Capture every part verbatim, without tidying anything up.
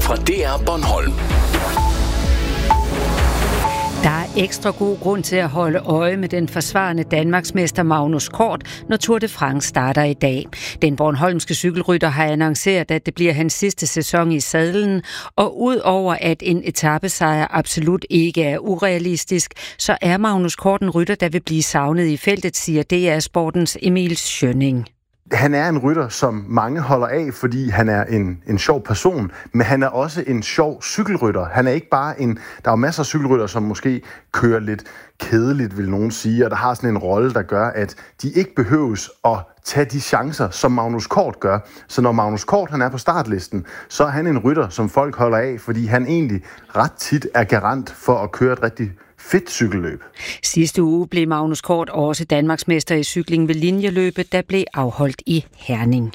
fra D R Bornholm. Der er ekstra god grund til at holde øje med den forsvarende Danmarksmester Magnus Kort, når Tour de France starter i dag. Den bornholmske cykelrytter har annonceret, at det bliver hans sidste sæson i sadlen, og udover at en etapesejr absolut ikke er urealistisk, så er Magnus Kort en rytter, der vil blive savnet i feltet, siger D R Sportens Emil Schønning. Han er en rytter, som mange holder af, fordi han er en, en sjov person, men han er også en sjov cykelrytter. Han er ikke bare en... Der er jo masser af cykelrytter, som måske kører lidt kedeligt, vil nogen sige, og der har sådan en rolle, der gør, at de ikke behøves at tage de chancer, som Magnus Kort gør. Så når Magnus Kort han er på startlisten, så er han en rytter, som folk holder af, fordi han egentlig ret tit er garant for at køre et rigtig fedt cykelløb. Sidste uge blev Magnus Kort også Danmarksmester i cykling ved linjeløbet, der blev afholdt i Herning.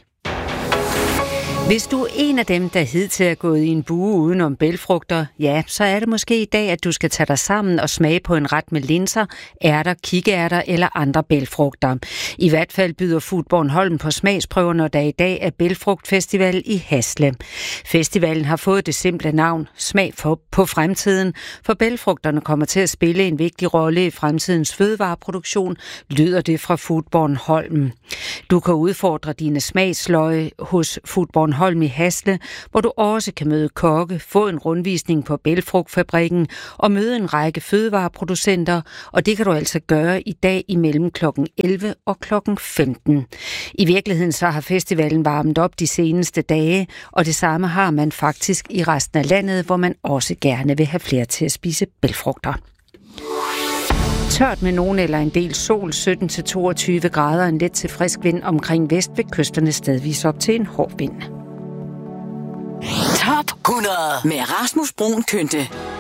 Hvis du er en af dem, der hidtil er gået i en bue udenom bælgfrugter, ja, så er det måske i dag, at du skal tage dig sammen og smage på en ret med linser, ærter, kikærter eller andre bælgfrugter. I hvert fald byder Food Bornholm på smagsprøver, når der i dag er bælgfrugtfestival i Hasle. Festivalen har fået det simple navn Smag for på fremtiden, for bælgfrugterne kommer til at spille en vigtig rolle i fremtidens fødevareproduktion, lyder det fra Food Bornholm. Du kan udfordre dine smagsløg hos Food Bornholm Holm i Hasle, hvor du også kan møde kokke, få en rundvisning på bælgfrugtfabrikken og møde en række fødevareproducenter, og det kan du altså gøre i dag imellem klokken elleve og klokken femten. I virkeligheden så har festivalen varmet op de seneste dage, og det samme har man faktisk i resten af landet, hvor man også gerne vil have flere til at spise bælgfrugter. Tørt med nogen eller en del sol, sytten til toogtyve grader, en let til frisk vind omkring vest ved kysterne stedvis op til en hård vind. Top hundrede med Rasmus Bruun Kynte.